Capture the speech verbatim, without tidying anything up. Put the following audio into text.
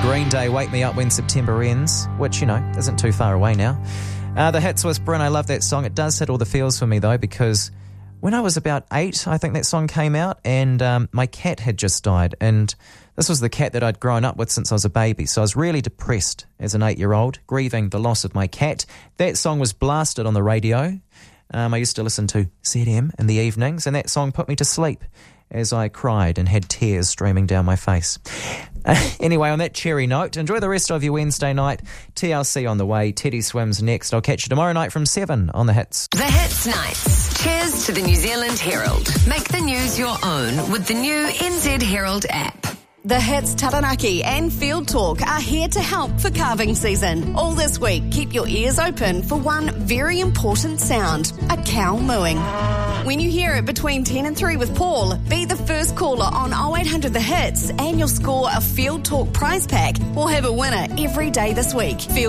Green Day, Wake Me Up When September Ends, which, you know, isn't too far away now. Uh, the Hits Whisperer, and I love that song. It does hit all the feels for me, though, because when I was about eight, I think that song came out, and um, my cat had just died, and this was the cat that I'd grown up with since I was a baby, so I was really depressed as an eight-year-old, grieving the loss of my cat. That song was blasted on the radio. Um, I used to listen to Z M in the evenings, and that song put me to sleep as I cried and had tears streaming down my face. Uh, anyway, on that cheery note, enjoy the rest of your Wednesday night. T L C on the way. Teddy Swims next. I'll catch you tomorrow night from seven on The Hits. The Hits Nights. Cheers to the New Zealand Herald. Make the news your own with the new N Z Herald app. The Hits Taranaki and Field Talk are here to help for calving season. All this week, keep your ears open for one very important sound, a cow mooing. When you hear it between ten and three with Paul, be the first caller on oh eight hundred The Hits and you'll score a Field Talk prize pack or have a winner every day this week. Field